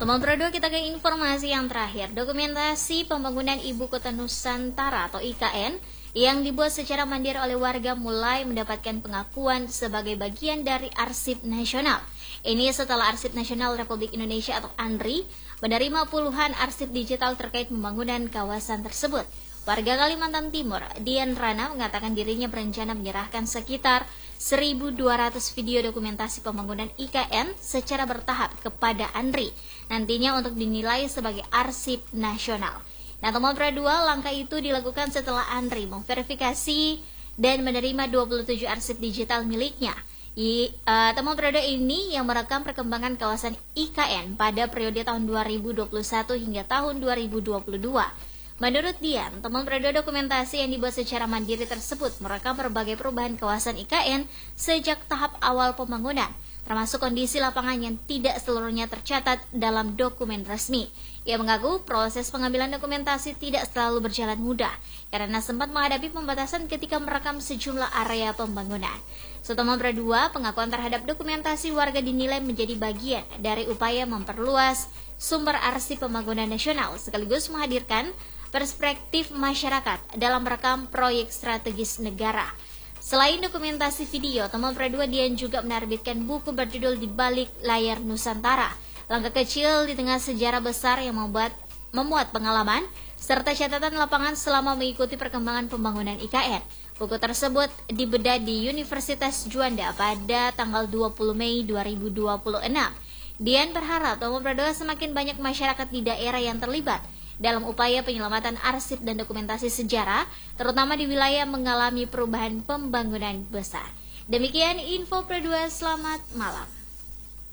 Teman Pro2, kita ke informasi yang terakhir. Dokumentasi pembangunan Ibu Kota Nusantara atau IKN yang dibuat secara mandiri oleh warga mulai mendapatkan pengakuan sebagai bagian dari Arsip Nasional. Ini setelah Arsip Nasional Republik Indonesia atau ANRI menerima puluhan arsip digital terkait pembangunan kawasan tersebut. Warga Kalimantan Timur, Dian Rana, mengatakan dirinya berencana menyerahkan sekitar 1.200 video dokumentasi pembangunan IKN secara bertahap kepada ANRI, nantinya untuk dinilai sebagai arsip nasional. Nah, teman Pro2, langkah itu dilakukan setelah ANRI memverifikasi dan menerima 27 arsip digital miliknya. Teman Pro2 ini yang merekam perkembangan kawasan IKN pada periode tahun 2021 hingga tahun 2022. Menurut Dian, teman Pro2, dokumentasi yang dibuat secara mandiri tersebut merekam berbagai perubahan kawasan IKN sejak tahap awal pembangunan, termasuk kondisi lapangan yang tidak seluruhnya tercatat dalam dokumen resmi. Ia mengaku proses pengambilan dokumentasi tidak selalu berjalan mudah, karena sempat menghadapi pembatasan ketika merekam sejumlah area pembangunan. Teman Pro2, pengakuan terhadap dokumentasi warga dinilai menjadi bagian dari upaya memperluas sumber arsip pembangunan nasional, sekaligus menghadirkan perspektif masyarakat dalam merekam proyek strategis negara. Selain dokumentasi video, teman Pro2, Dian juga menerbitkan buku berjudul Di Balik Layar Nusantara, langkah kecil di tengah sejarah besar yang memuat pengalaman serta catatan lapangan selama mengikuti perkembangan pembangunan IKN. Buku tersebut dibedah di Universitas Juanda pada tanggal 20 Mei 2026. Dian berharap teman Pro2 semakin banyak masyarakat di daerah yang terlibat dalam upaya penyelamatan arsip dan dokumentasi sejarah, terutama di wilayah mengalami perubahan pembangunan besar. Demikian info Pro2, selamat malam.